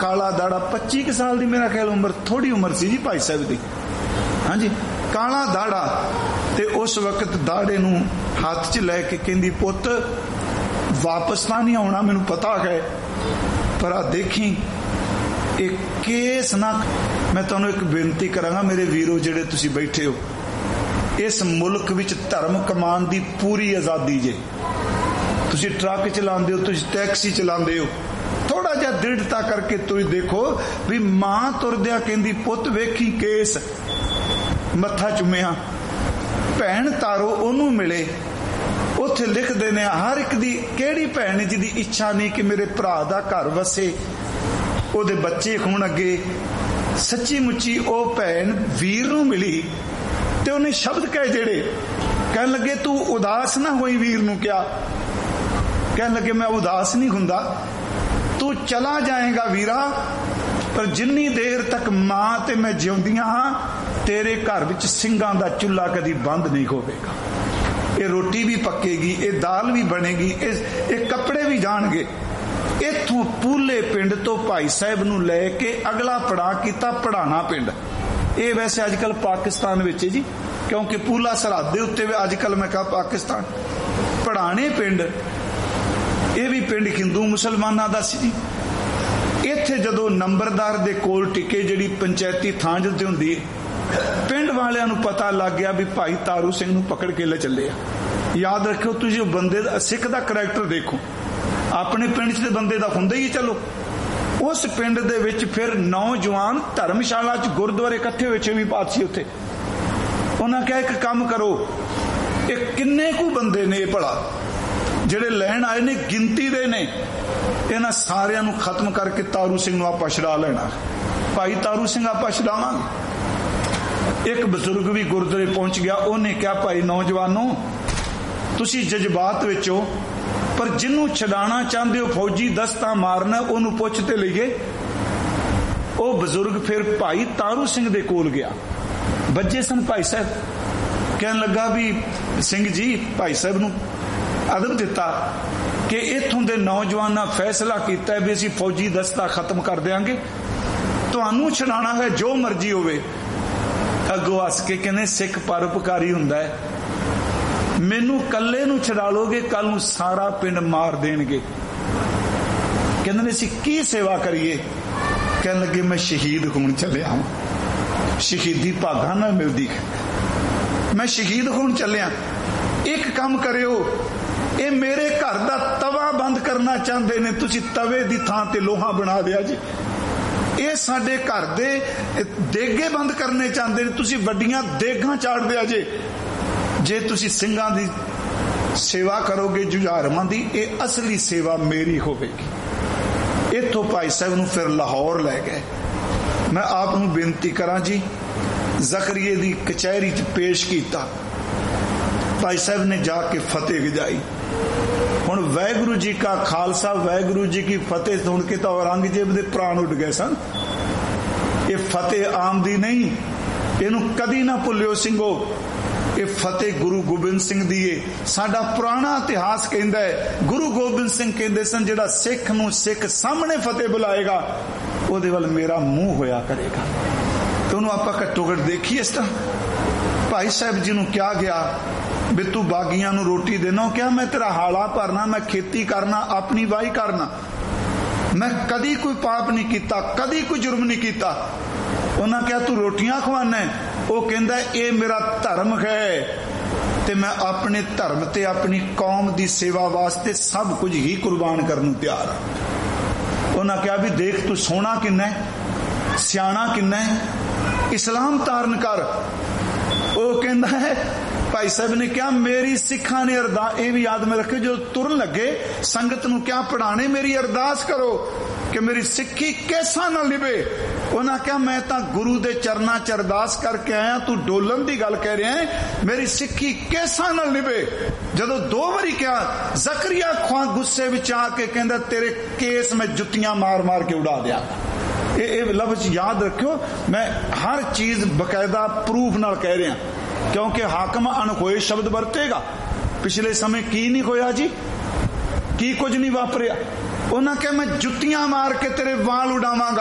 काला दाड़ा 25 साल की मेरा ख्याल उम्र, थोड़ी उम्र सी जी भाई साहब की। हाँ जी, काला दाड़ा। ते उस वक्त दाड़े नूं हाथ च लैके कहंदी पुत वापस तो नहीं आना, मैनू पता है, पर आ देखी एक केस ना। मैं तुहानू एक बेनती करांगा मेरे वीरो जिहड़े तुसी बैठे हो, इस मुल्क विच धर्म कमान दी पूरी आज़ादी जे। तुसी ट्रक चलाते हो, तुसी टैक्सी चलाते हो, थोड़ा जिहा दृढ़ता करके तुसी देखो भी मां तुरदिया कहंदी पुत वेखी केस, मत्था चुमिया, भैन तारो ओनू मिले। उत्थे लिखते ने हर एक दी केड़ी भैन जिहदी इच्छा नहीं कि मेरे भरा दा घर वसे, ओदे बच्चे होण अगे। सच्ची मुच्ची ओ भैन वीर नूं मिली ते उन्हें शब्द कहे जेड़े कहन लगे तू उदास ना होई। वीर नूं क्या कहन लगे मैं उदास नहीं हुंदा, तू चला जाएगा वीरा, पर जिन्नी देर तक मां ते मैं जिउंदियां हां तेरे घर विच ਸਿੰਘਾਂ दा चुल्हा कदी बंद नहीं होवेगा। ये रोटी भी पकेगी, ये दाल भी बनेगी, ये कपड़े भी जाणगे। इथों पूले पिंड तो भाई साहब नूं लैके अगला पड़ाव कीता पढ़ाना पिंड। ये वैसे अजकल पाकिस्तान विच जी, क्योंकि पूला सरहद दे उत्ते अजकल मैं कहा पाकिस्तान। पढ़ाने पिंड, ये भी पिंड हिंदू मुसलमाना दा सी जी। इत्थे जदों नंबरदार दे कोल टिके जिहड़ी पंचायती थां जिते हुंदी है, पिंड वालियां नूं पता लग गया भी भाई तारू सिंह नूं पकड़ के ले चले आ। याद रखियो तुसीं बंदे दा सिख दा करैक्टर देखो, अपने पिंड च बंदे दा हुंदा ही चलो। उस पिंड दे विच फिर नौजवान धर्मशाला च गुरुद्वारे इकट्ठे होए, छेवीं पातशाही उत्थे। उन्हां कहा एक काम करो, ये किन्ने कु बंदे ने भला जिहड़े लैण आए ने, गिनती दे ने, इन्हां सारियां नूं खत्म करके तारू सिंह नूं आपां छड़ा लेना। भाई तारू सिंह आपां छड़ावांगे। एक बजुर्ग भी गुरुद्वारे पहुंच गया, उन्हें क्या भाई नौजवानों तुसी जज्बात विच हो, पर जिन्हों छड़ाना चाहते हो फौजी दस्ता मारना, उन्होंने पुछते लईए। वो बजुर्ग फिर भाई तारू सिंह दे कोल गया, बच्चे सन भाई साहब। कहन लगा भी सिंह जी, भाई साहब नूं अदब दिता कि इत्थों दे नौजवाना फैसला किया भी असीं फौजी दस्ता खत्म कर देंगे, तुहानू छड़ाना है जो मर्जी होवे। अगों हस के कहने सिख परोपकारी हुंदा है, मैनू कल्ले नू छड़ा लोगे, कल नू सारा पिंड मार देणगे। कहंदे ने असीं की सेवा करिए? कहन लगे मैं शहीद होण चलिया हां, शहीदी भागां नाल मिलदी है, मैं शहीद होण चलिया। एक काम करियो, ये मेरे घर दा तवा बंद करना चाहते ने, तुसी तवे दी थां ते लोहा बना दिया जी। ये साडे घर दे देगे बंद करने चाहते ने, तुसी वड्डियां देगां चाड़ दिया जे। जे तुसी ਸਿੰਘਾਂ दी सेवा करोगे जुझारमां दी, ये असली सेवा मेरी होवेगी। इत्थों भाई साहब नूं फिर लाहौर लै गए। मैं आप नूं बेनती करा जी, ज़करिए दी कचहरी च पेश किया, भाई साहब ने जाके फतेह गजाई। हुण वाहिगुरू जी का खालसा वाहिगुरू जी की फतेह सुन के तो औरंगजेब दे प्राण उठ गए सन। ये फतेह आम दी नहीं, इनू कदी ना भुलियो सिंघो। ये फतेह गुरु गोबिंद सिंह दी है। साडा पुराना इतिहास कहंदा है, गुरु गोबिंद सिंह कहंदे सन जेड़ा सिख नूं सिख सामने फतेह बुलाएगा, ओदे वल मेरा मुंह होया करेगा। तो उन्होंने आपां घट्टो घट देखी इस तरह। भाई साहब जी नूं क्या गया भी तू बागियां नूं रोटी देना, क्या मैं तेरा हाला भरना, मैं खेती करना, अपनी वाही करना, मैं कदी कोई पाप नहीं किया, कदी कोई जुर्म नहीं किया। उन्हें क्या तू रोटियां खवाना है? वो कहंदा ये मेरा धर्म है ते मैं अपने धर्म ते अपनी कौम दी सेवा वास्ते सब कुछ ही कुर्बान करने नूं तैयार हां। उन्हें क्या भी देख तू सोहना किन्ना है, सियाणा किन्ना है, इस्लाम धारण कर। वो कहंदा है भाई साहब ने क्या मेरी सिखा ने अरदास, ये भी याद में रखे, जो तुरन लगे संगत नूं क्या पढ़ाने, मेरी अरदास करो कि मेरी सिक्खी कैसा ना लिबे। उन्हें क्या मैं तो गुरु दे चरना च अरदास करके आया, तू डोलन की गल कह रहा है, मेरी सिक्खी कैसा ना लिबे। जदों 2 बारी क्या, ज़करिया ख्वां गुस्से विच आके कहंदा तेरे केस में जुत्तियां मार मार के उड़ा दिया। ये लफ्ज याद रखियो, मैं हर चीज बकायदा प्रूफ नाल कह रहा, क्योंकि हाकम अनहोए शब्द वरतेगा। पिछले समय की नहीं होया जी, की कुछ नहीं वापरिया। ਉਹਨਾਂ ਕਿਹਾ ਮੈਂ ਜੁੱਤੀਆਂ ਮਾਰ ਕੇ ਤੇਰੇ ਵਾਲ ਉਡਾਵਾਂਗਾ।